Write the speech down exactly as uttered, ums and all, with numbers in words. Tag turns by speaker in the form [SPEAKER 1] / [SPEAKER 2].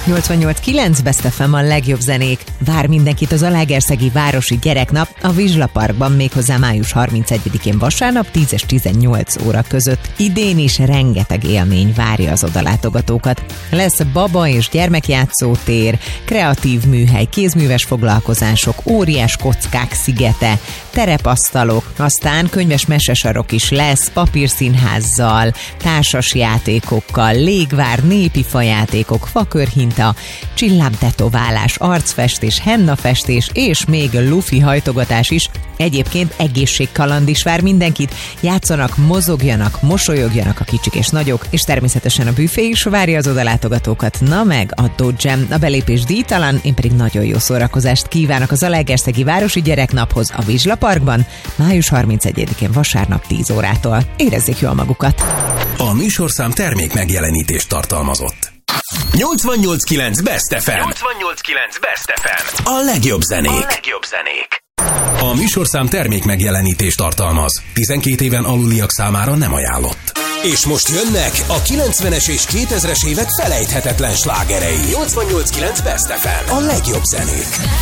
[SPEAKER 1] nyolcvannyolc kilenc Best ef em a legjobb zenék. Vár mindenkit az Zalaegerszegi Városi Gyereknap a Vizsla Parkban, méghozzá május harmincegyedikén vasárnap tíz és tizennyolc óra között. Idén is rengeteg élmény várja az odalátogatókat. Lesz baba és gyermekjátszótér, kreatív műhely, kézműves foglalkozások, óriás kockák szigete, terepasztalok, aztán könyves mesesarok is lesz, papírszínházzal, társas játékokkal, légvár, népi fajátékok, fakörhinta, csillámtetoválás, arcfestés, hennafestés és még lufi hajtogatás is. Egyébként egészségkaland is vár mindenkit, játszanak, mozogjanak, mosolyogjanak a kicsik és nagyok, és természetesen a büfé is várja az odalátogatókat. Na meg a Dodge Jam, a belépés díjtalan, én pedig nagyon jó szórakozást kívánok az Zalaegerszegi Városi Gyereknaphoz a Vizsla Parkban, május harmincegyedikén vasárnap tíz órától. Érezzék jól magukat!
[SPEAKER 2] A műsorszám termék megjelenítést tartalmazott. nyolcvannyolc kilenc Best ef em. nyolcvannyolc kilenc Best ef em. A legjobb zenék. A legjobb zenék. A műsorszám termék megjelenítést tartalmaz. tizenkét éven aluliak számára nem ajánlott. És most jönnek a kilencvenes és kétezres évek felejthetetlen slágerei. nyolcvannyolc kilenc Best ef em. A legjobb zenék.